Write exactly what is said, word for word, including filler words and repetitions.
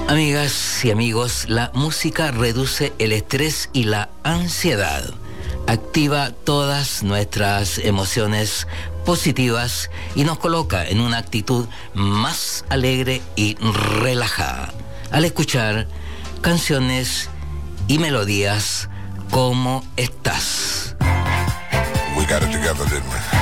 Amigas y amigos, la música reduce el estrés y la ansiedad. Activa todas nuestras emociones positivas y nos coloca en una actitud más alegre y relajada al escuchar canciones y melodías como estas. We got it together, didn't we?